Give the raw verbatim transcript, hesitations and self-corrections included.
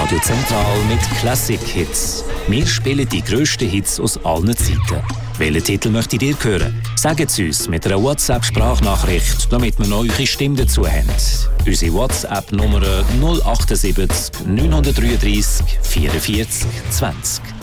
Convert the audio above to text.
Radio Zentral mit Classic Hits. Wir spielen die grössten Hits aus allen Zeiten. Welchen Titel möchtet ihr hören? Sagt es uns mit einer WhatsApp-Sprachnachricht, damit wir noch eure Stimme dazu haben. Unsere WhatsApp-Nummer null sieben acht neun drei drei vierundvierzig zwanzig.